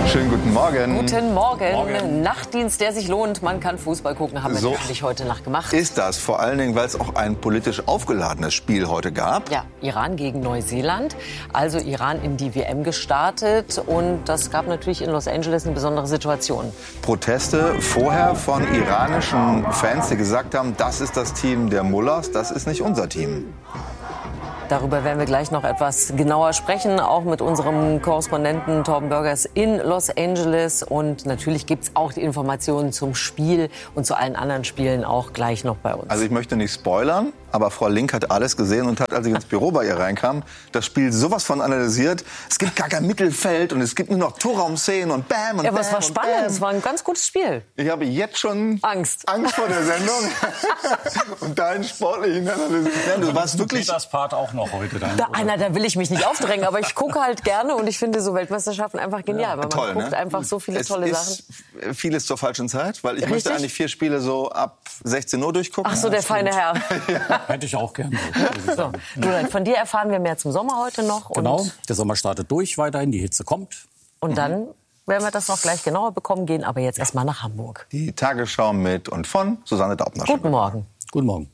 Schönen guten Morgen. Guten Morgen. Nachtdienst, der sich lohnt. Man kann Fußball gucken, haben wir natürlich heute Nacht gemacht. Ist das vor allen Dingen, weil es auch ein politisch aufgeladenes Spiel heute gab? Ja, Iran gegen Neuseeland. Also Iran in die WM gestartet. Und das gab natürlich in Los Angeles eine besondere Situation. Proteste vorher von iranischen Fans, die gesagt haben, das ist das Team der Mullahs, das ist nicht unser Team. Darüber werden wir gleich noch etwas genauer sprechen, auch mit unserem Korrespondenten Torben Börgers in Los Angeles. Und natürlich gibt es auch die Informationen zum Spiel und zu allen anderen Spielen auch gleich noch bei uns. Also ich möchte nicht spoilern, aber Frau Link hat alles gesehen und hat, als ich ins Büro bei ihr reinkam, das Spiel sowas von analysiert. Es gibt gar kein Mittelfeld und es gibt nur noch Torraumszenen und Bam und ja, aber Bam es war spannend, Bam. Es war ein ganz gutes Spiel. Ich habe jetzt schon Angst vor der Sendung und deinen sportlichen Analysen. Du warst wirklich... Das Part auch noch heute dann. Da will ich mich nicht aufdrängen, aber ich gucke halt gerne und ich finde so Weltmeisterschaften einfach genial, weil man toll, guckt einfach so viele tolle Sachen. Vieles zur falschen Zeit, weil ich Richtig? möchte eigentlich 4 Spiele so ab 16 Uhr durchgucken. Ach so, der feine Herr. Ja. Hätte ich auch gerne. So. Von dir erfahren wir mehr zum Sommer heute noch. Genau, der Sommer startet durch weiterhin, die Hitze kommt. Und dann werden wir das noch gleich genauer bekommen, gehen aber jetzt erstmal nach Hamburg. Die Tagesschau mit und von Susanne Daubner. Guten Morgen. Guten Morgen.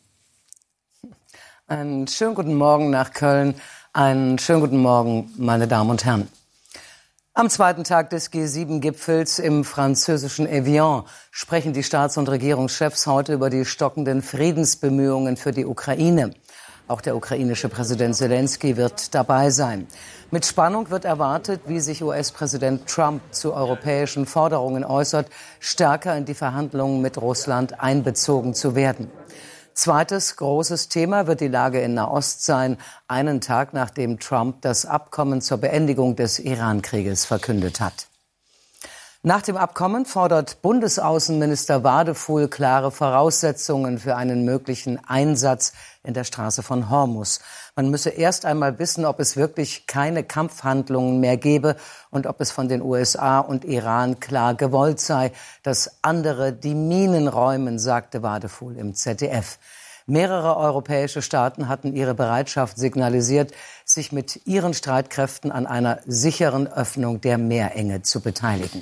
Einen schönen guten Morgen nach Köln. Einen schönen guten Morgen, meine Damen und Herren. Am zweiten Tag des G7-Gipfels im französischen Evian sprechen die Staats- und Regierungschefs heute über die stockenden Friedensbemühungen für die Ukraine. Auch der ukrainische Präsident Zelensky wird dabei sein. Mit Spannung wird erwartet, wie sich US-Präsident Trump zu europäischen Forderungen äußert, stärker in die Verhandlungen mit Russland einbezogen zu werden. Zweites großes Thema wird die Lage in Nahost sein, einen Tag nachdem Trump das Abkommen zur Beendigung des Iran-Krieges verkündet hat. Nach dem Abkommen fordert Bundesaußenminister Wadefuhl klare Voraussetzungen für einen möglichen Einsatz in der Straße von Hormuz. Man müsse erst einmal wissen, ob es wirklich keine Kampfhandlungen mehr gebe und ob es von den USA und Iran klar gewollt sei, dass andere die Minen räumen, sagte Wadefuhl im ZDF. Mehrere europäische Staaten hatten ihre Bereitschaft signalisiert, sich mit ihren Streitkräften an einer sicheren Öffnung der Meerenge zu beteiligen.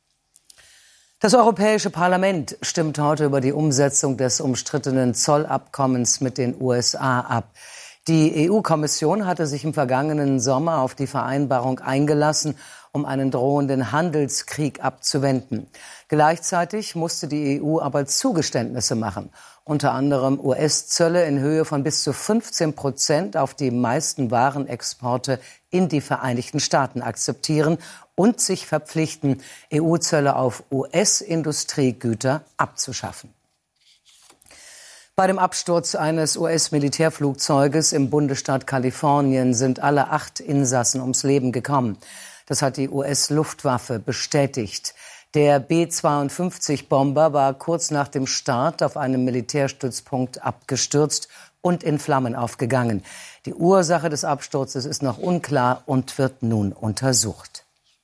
Das Europäische Parlament stimmt heute über die Umsetzung des umstrittenen Zollabkommens mit den USA ab. Die EU-Kommission hatte sich im vergangenen Sommer auf die Vereinbarung eingelassen, um einen drohenden Handelskrieg abzuwenden. Gleichzeitig musste die EU aber Zugeständnisse machen, unter anderem US-Zölle in Höhe von bis zu 15% auf die meisten Warenexporte in die Vereinigten Staaten akzeptieren und sich verpflichten, EU-Zölle auf US-Industriegüter abzuschaffen. Bei dem Absturz eines US-Militärflugzeuges im Bundesstaat Kalifornien sind alle 8 Insassen ums Leben gekommen. Das hat die US-Luftwaffe bestätigt. Der B-52-Bomber war kurz nach dem Start auf einem Militärstützpunkt abgestürzt und in Flammen aufgegangen. Die Ursache des Absturzes ist noch unklar und wird nun untersucht.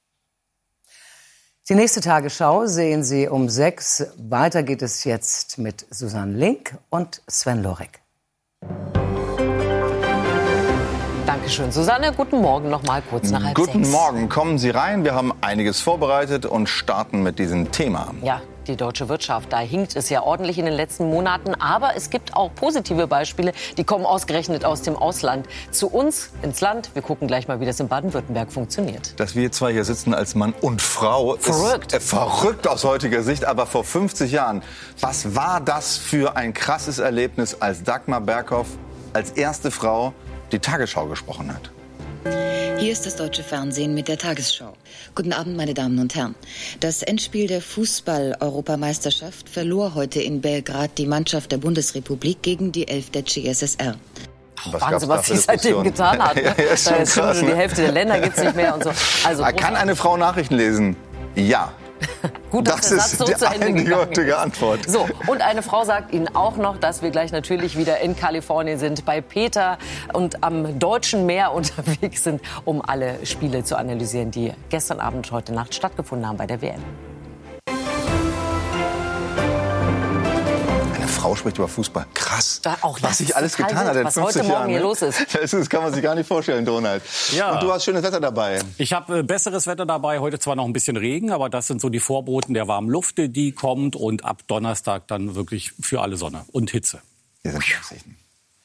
Die nächste Tagesschau sehen Sie um 6. Weiter geht es jetzt mit Susanne Link und Sven Lorek. Dankeschön, Susanne. Guten Morgen noch mal kurz nach 5:30. Guten Morgen, kommen Sie rein. Wir haben einiges vorbereitet und starten mit diesem Thema. Ja, die deutsche Wirtschaft, da hinkt es ja ordentlich in den letzten Monaten. Aber es gibt auch positive Beispiele, die kommen ausgerechnet aus dem Ausland zu uns ins Land. Wir gucken gleich mal, wie das in Baden-Württemberg funktioniert. Dass wir zwei hier sitzen als Mann und Frau, verrückt. Ist verrückt aus heutiger Sicht. Aber vor 50 Jahren, was war das für ein krasses Erlebnis, als Dagmar Berghoff als erste Frau die Tagesschau gesprochen hat? Hier ist das deutsche Fernsehen mit der Tagesschau. Guten Abend, meine Damen und Herren. Das Endspiel der Fußball-Europameisterschaft verlor heute in Belgrad die Mannschaft der Bundesrepublik gegen die 11 der CSSR. Wahnsinn, was sie seitdem getan hat. Ne? Ja, ist schon krass, die Hälfte der Länder gibt es nicht mehr und so. Also, kann eine Frau Nachrichten lesen? Ja. Gut, dass der Satz so zu Ende gegangen ist. Antwort. So, und eine Frau sagt Ihnen auch noch, dass wir gleich natürlich wieder in Kalifornien sind, bei Peter und am Deutschen Meer unterwegs sind, um alle Spiele zu analysieren, die gestern Abend, heute Nacht stattgefunden haben bei der WM. Frau spricht über Fußball. Krass, was sich alles total getan hat in was 50 heute Morgen Jahren. hier los ist. Das kann man sich gar nicht vorstellen, Donald. Ja. Und du hast schönes Wetter dabei. Ich habe besseres Wetter dabei. Heute zwar noch ein bisschen Regen, aber das sind so die Vorboten der warmen Luft, die kommt. Und ab Donnerstag dann wirklich für alle Sonne und Hitze. Hier sind die Aussichten.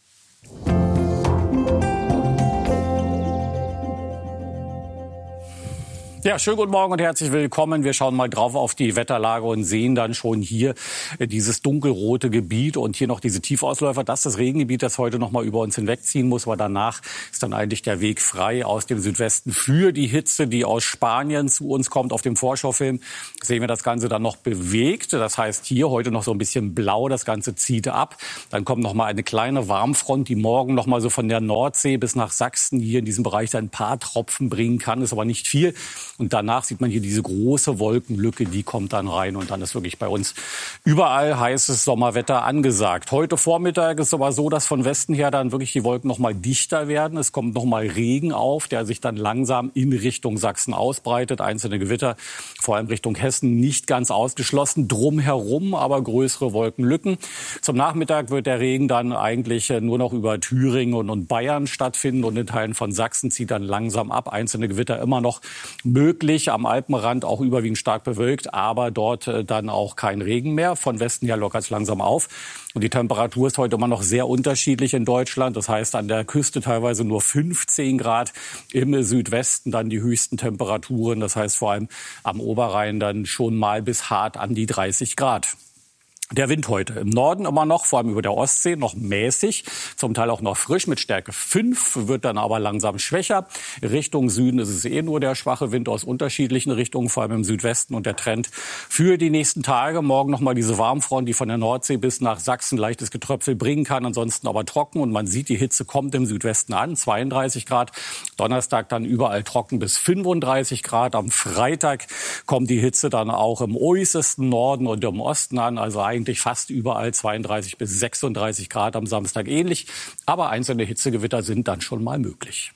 Ja, schönen guten Morgen und herzlich willkommen. Wir schauen mal drauf auf die Wetterlage und sehen dann schon hier dieses dunkelrote Gebiet und hier noch diese Tiefausläufer. Das ist das Regengebiet, das heute noch mal über uns hinwegziehen muss. Aber danach ist dann eigentlich der Weg frei aus dem Südwesten für die Hitze, die aus Spanien zu uns kommt. Auf dem Vorschaufilm sehen wir das Ganze dann noch bewegt. Das heißt, hier heute noch so ein bisschen blau. Das Ganze zieht ab. Dann kommt noch mal eine kleine Warmfront, die morgen noch mal so von der Nordsee bis nach Sachsen hier in diesem Bereich ein paar Tropfen bringen kann. Ist aber nicht viel. Und danach sieht man hier diese große Wolkenlücke, die kommt dann rein. Und dann ist wirklich bei uns überall heißes Sommerwetter angesagt. Heute Vormittag ist es aber so, dass von Westen her dann wirklich die Wolken noch mal dichter werden. Es kommt noch mal Regen auf, der sich dann langsam in Richtung Sachsen ausbreitet. Einzelne Gewitter, vor allem Richtung Hessen, nicht ganz ausgeschlossen. Drumherum aber größere Wolkenlücken. Zum Nachmittag wird der Regen dann eigentlich nur noch über Thüringen und Bayern stattfinden. Und in Teilen von Sachsen zieht dann langsam ab. Einzelne Gewitter immer noch möglich, am Alpenrand auch überwiegend stark bewölkt, aber dort dann auch kein Regen mehr. Von Westen her lockert es langsam auf. Und die Temperatur ist heute immer noch sehr unterschiedlich in Deutschland. Das heißt, an der Küste teilweise nur 15 Grad, im Südwesten dann die höchsten Temperaturen. Das heißt vor allem am Oberrhein dann schon mal bis hart an die 30 Grad. Der Wind heute im Norden immer noch, vor allem über der Ostsee, noch mäßig, zum Teil auch noch frisch mit Stärke 5, wird dann aber langsam schwächer. Richtung Süden ist es nur der schwache Wind aus unterschiedlichen Richtungen, vor allem im Südwesten. Und der Trend für die nächsten Tage, morgen nochmal diese Warmfront, die von der Nordsee bis nach Sachsen leichtes Getröpfel bringen kann, ansonsten aber trocken. Und man sieht, die Hitze kommt im Südwesten an, 32 Grad. Donnerstag dann überall trocken bis 35 Grad. Am Freitag kommt die Hitze dann auch im äußersten Norden und im Osten an, also eigentlich fast überall 32 bis 36 Grad, am Samstag ähnlich. Aber einzelne Hitzegewitter sind dann schon mal möglich.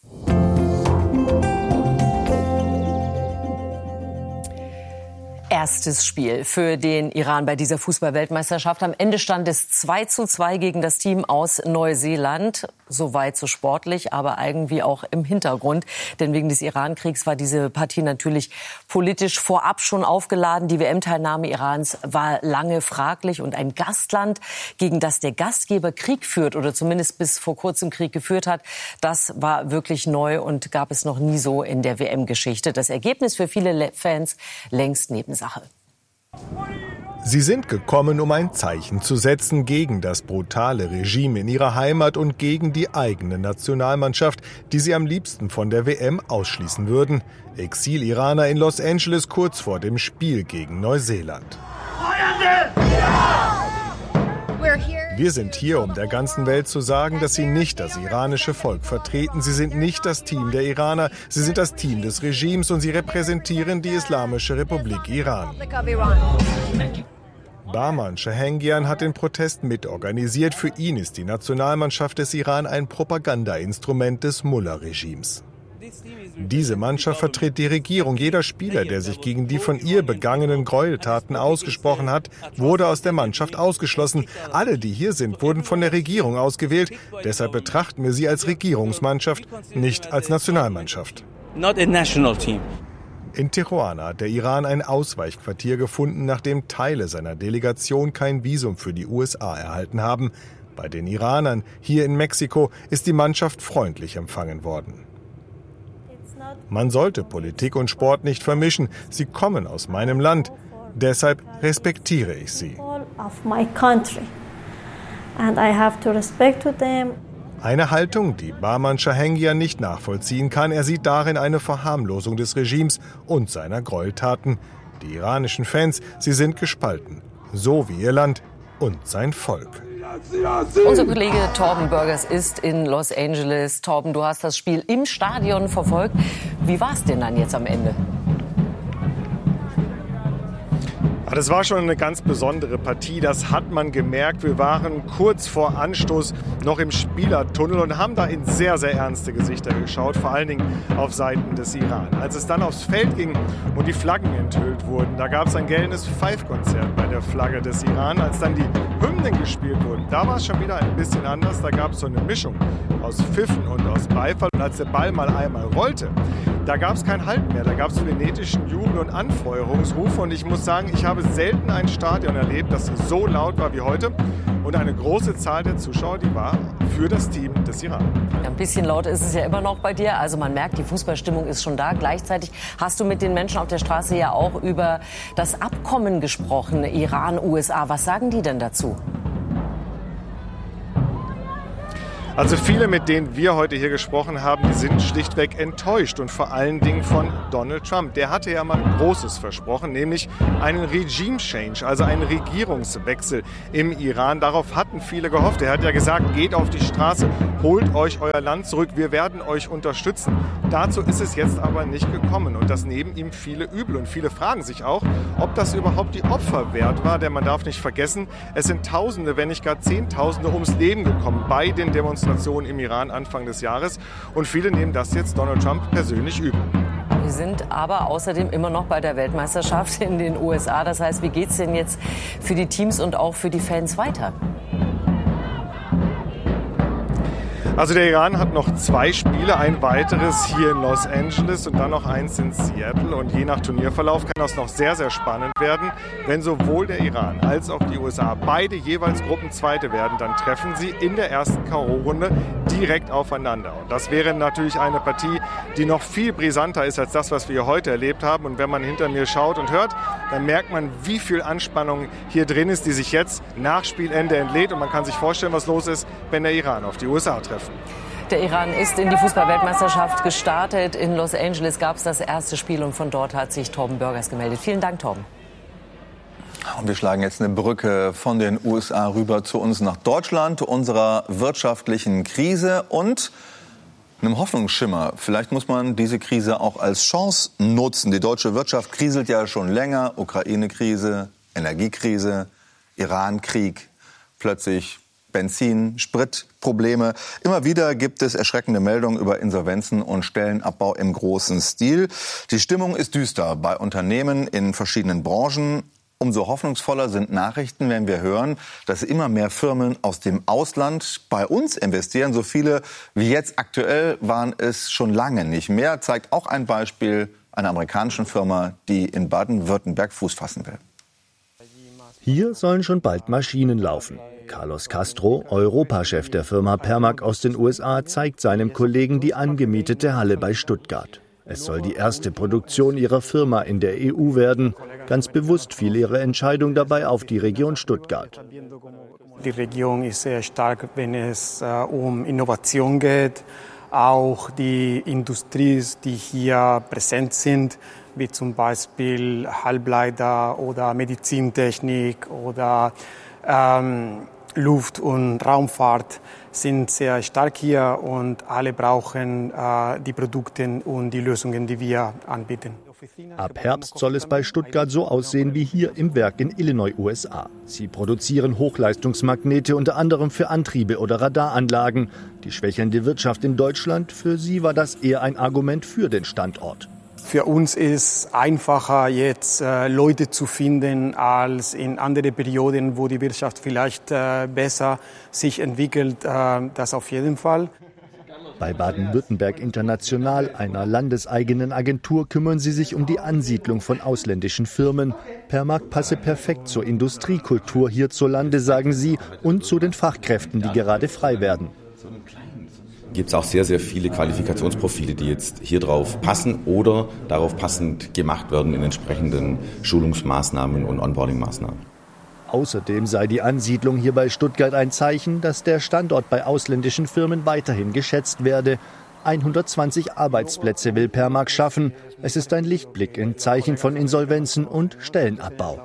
Erstes Spiel für den Iran bei dieser Fußball-Weltmeisterschaft. Am Ende stand es 2:2 gegen das Team aus Neuseeland. Soweit so sportlich, aber irgendwie auch im Hintergrund. Denn wegen des Iran-Kriegs war diese Partie natürlich politisch vorab schon aufgeladen. Die WM-Teilnahme Irans war lange fraglich. Und ein Gastland, gegen das der Gastgeber Krieg führt oder zumindest bis vor kurzem Krieg geführt hat, das war wirklich neu und gab es noch nie so in der WM-Geschichte. Das Ergebnis für viele Fans längst Nebensache. Sie sind gekommen, um ein Zeichen zu setzen gegen das brutale Regime in ihrer Heimat und gegen die eigene Nationalmannschaft, die sie am liebsten von der WM ausschließen würden. Exil-Iraner in Los Angeles kurz vor dem Spiel gegen Neuseeland. Wir sind hier, um der ganzen Welt zu sagen, dass sie nicht das iranische Volk vertreten. Sie sind nicht das Team der Iraner, sie sind das Team des Regimes und sie repräsentieren die Islamische Republik Iran. Bahman Shahangian hat den Protest mitorganisiert. Für ihn ist die Nationalmannschaft des Iran ein Propagandainstrument des Mullah-Regimes. Diese Mannschaft vertritt die Regierung. Jeder Spieler, der sich gegen die von ihr begangenen Gräueltaten ausgesprochen hat, wurde aus der Mannschaft ausgeschlossen. Alle, die hier sind, wurden von der Regierung ausgewählt. Deshalb betrachten wir sie als Regierungsmannschaft, nicht als Nationalmannschaft. Not a national team. In Tijuana hat der Iran ein Ausweichquartier gefunden, nachdem Teile seiner Delegation kein Visum für die USA erhalten haben. Bei den Iranern hier in Mexiko ist die Mannschaft freundlich empfangen worden. Man sollte Politik und Sport nicht vermischen. Sie kommen aus meinem Land. Deshalb respektiere ich sie. Eine Haltung, die Bahman Shahangian nicht nachvollziehen kann. Er sieht darin eine Verharmlosung des Regimes und seiner Gräueltaten. Die iranischen Fans, sie sind gespalten. So wie ihr Land und sein Volk. Unser Kollege Torben Börgers ist in Los Angeles. Torben, du hast das Spiel im Stadion verfolgt. Wie war es denn dann jetzt am Ende? Das war schon eine ganz besondere Partie, das hat man gemerkt. Wir waren kurz vor Anstoß noch im Spielertunnel und haben da in sehr, sehr ernste Gesichter geschaut, vor allen Dingen auf Seiten des Iran. Als es dann aufs Feld ging und die Flaggen enthüllt wurden, da gab es ein gellendes Pfeifkonzert bei der Flagge des Iran. Als dann die Hymne Hymnen gespielt wurden, da war es schon wieder ein bisschen anders. Da gab es so eine Mischung aus Pfiffen und aus Beifall. Und als der Ball mal einmal rollte, da gab es kein Halten mehr. Da gab es frenetischen Jubel und Anfeuerungsrufe. Und ich muss sagen, ich habe selten ein Stadion erlebt, das so laut war wie heute. Und eine große Zahl der Zuschauer, die war für das Team des Iran. Ein bisschen lauter ist es ja immer noch bei dir. Also man merkt, die Fußballstimmung ist schon da. Gleichzeitig hast du mit den Menschen auf der Straße ja auch über das Abkommen gesprochen, Iran, USA. Was sagen die denn dazu? Also viele, mit denen wir heute hier gesprochen haben, die sind schlichtweg enttäuscht und vor allen Dingen von Donald Trump. Der hatte ja mal Großes versprochen, nämlich einen Regime-Change, also einen Regierungswechsel im Iran. Darauf hatten viele gehofft. Er hat ja gesagt, geht auf die Straße, holt euch euer Land zurück, wir werden euch unterstützen. Dazu ist es jetzt aber nicht gekommen und das nehmen ihm viele übel. Und viele fragen sich auch, ob das überhaupt die Opfer wert war, denn man darf nicht vergessen, es sind Tausende, wenn nicht gar Zehntausende ums Leben gekommen bei den Demonstrationen im Iran Anfang des Jahres. Und viele nehmen das jetzt Donald Trump persönlich übel. Wir sind aber außerdem immer noch bei der Weltmeisterschaft in den USA. Das heißt, wie geht es denn jetzt für die Teams und auch für die Fans weiter? Also der Iran hat noch 2 Spiele, ein weiteres hier in Los Angeles und dann noch eins in Seattle. Und je nach Turnierverlauf kann das noch sehr, sehr spannend werden. Wenn sowohl der Iran als auch die USA beide jeweils Gruppenzweite werden, dann treffen sie in der ersten K.O.-Runde direkt aufeinander. Und das wäre natürlich eine Partie, die noch viel brisanter ist als das, was wir heute erlebt haben. Und wenn man hinter mir schaut und hört, dann merkt man, wie viel Anspannung hier drin ist, die sich jetzt nach Spielende entlädt. Und man kann sich vorstellen, was los ist, wenn der Iran auf die USA trifft. Der Iran ist in die Fußball-Weltmeisterschaft gestartet. In Los Angeles gab es das erste Spiel und von dort hat sich Torben Börgers gemeldet. Vielen Dank, Torben. Und wir schlagen jetzt eine Brücke von den USA rüber zu uns nach Deutschland, unserer wirtschaftlichen Krise und einem Hoffnungsschimmer. Vielleicht muss man diese Krise auch als Chance nutzen. Die deutsche Wirtschaft kriselt ja schon länger. Ukraine-Krise, Energiekrise, Iran-Krieg, plötzlich Benzin, Spritprobleme. Immer wieder gibt es erschreckende Meldungen über Insolvenzen und Stellenabbau im großen Stil. Die Stimmung ist düster bei Unternehmen in verschiedenen Branchen. Umso hoffnungsvoller sind Nachrichten, wenn wir hören, dass immer mehr Firmen aus dem Ausland bei uns investieren. So viele wie jetzt aktuell waren es schon lange nicht mehr. Zeigt auch ein Beispiel einer amerikanischen Firma, die in Baden-Württemberg Fuß fassen will. Hier sollen schon bald Maschinen laufen. Carlos Castro, Europachef der Firma Permac aus den USA, zeigt seinem Kollegen die angemietete Halle bei Stuttgart. Es soll die erste Produktion ihrer Firma in der EU werden. Ganz bewusst fiel ihre Entscheidung dabei auf die Region Stuttgart. Die Region ist sehr stark, wenn es um Innovation geht. Auch die Industrie, die hier präsent sind, wie zum Beispiel Halbleiter oder Medizintechnik oder Luft- und Raumfahrt sind sehr stark hier und alle brauchen die Produkte und die Lösungen, die wir anbieten. Ab Herbst soll es bei Stuttgart so aussehen wie hier im Werk in Illinois, USA. Sie produzieren Hochleistungsmagnete unter anderem für Antriebe oder Radaranlagen. Die schwächelnde Wirtschaft in Deutschland, für sie war das eher ein Argument für den Standort. Für uns ist es einfacher, jetzt Leute zu finden, als in andere Perioden, wo die Wirtschaft vielleicht besser sich entwickelt. Das auf jeden Fall. Bei Baden-Württemberg International, einer landeseigenen Agentur, kümmern sie sich um die Ansiedlung von ausländischen Firmen. Permac passe perfekt zur Industriekultur hierzulande, sagen sie, und zu den Fachkräften, die gerade frei werden. Gibt es auch sehr, sehr viele Qualifikationsprofile, die jetzt hier drauf passen oder darauf passend gemacht werden in entsprechenden Schulungsmaßnahmen und Onboarding-Maßnahmen. Außerdem sei die Ansiedlung hier bei Stuttgart ein Zeichen, dass der Standort bei ausländischen Firmen weiterhin geschätzt werde. 120 Arbeitsplätze will Permac schaffen. Es ist ein Lichtblick in Zeichen von Insolvenzen und Stellenabbau.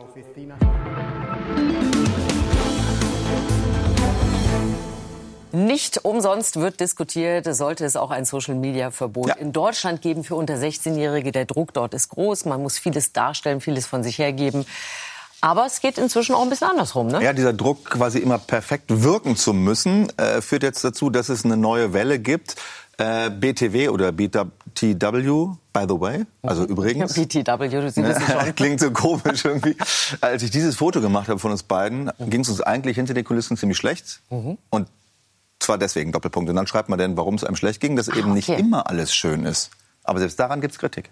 Nicht umsonst wird diskutiert, sollte es auch ein Social-Media-Verbot in Deutschland geben für unter 16-Jährige. Der Druck dort ist groß, man muss vieles darstellen, vieles von sich hergeben. Aber es geht inzwischen auch ein bisschen andersrum, ne? Ja, dieser Druck, quasi immer perfekt wirken zu müssen, führt jetzt dazu, dass es eine neue Welle gibt. BTW oder BTW, By the way, also übrigens. BTW, Sie wissen schon. Klingt so komisch irgendwie. Als ich dieses Foto gemacht habe von uns beiden, ging es uns eigentlich hinter den Kulissen ziemlich schlecht. Und zwar deswegen, Doppelpunkt. Und dann schreibt man denn, warum es einem schlecht ging, dass eben nicht immer alles schön ist. Aber selbst daran gibt es Kritik.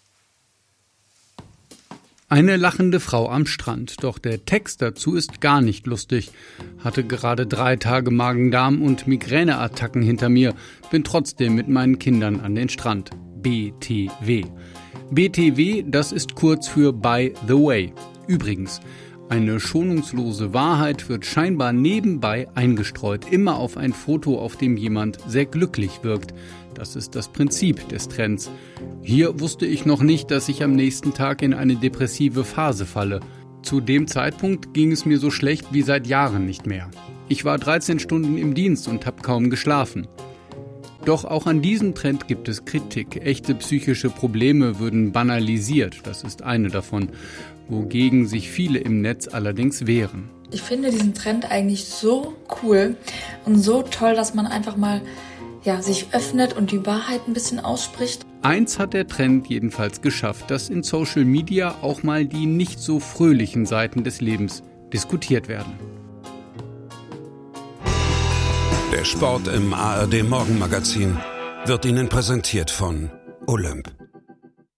Eine lachende Frau am Strand. Doch der Text dazu ist gar nicht lustig. Hatte gerade 3 Tage Magen-Darm und Migräneattacken hinter mir. Bin trotzdem mit meinen Kindern an den Strand. BTW. BTW, das ist kurz für By the Way. Übrigens, eine schonungslose Wahrheit wird scheinbar nebenbei eingestreut. Immer auf ein Foto, auf dem jemand sehr glücklich wirkt. Das ist das Prinzip des Trends. Hier wusste ich noch nicht, dass ich am nächsten Tag in eine depressive Phase falle. Zu dem Zeitpunkt ging es mir so schlecht wie seit Jahren nicht mehr. Ich war 13 Stunden im Dienst und habe kaum geschlafen. Doch auch an diesem Trend gibt es Kritik. Echte psychische Probleme würden banalisiert. Das ist eine davon, wogegen sich viele im Netz allerdings wehren. Ich finde diesen Trend eigentlich so cool und so toll, dass man einfach mal sich öffnet und die Wahrheit ein bisschen ausspricht. Eins hat der Trend jedenfalls geschafft, dass in Social Media auch mal die nicht so fröhlichen Seiten des Lebens diskutiert werden. Der Sport im ARD Morgenmagazin wird Ihnen präsentiert von Olymp.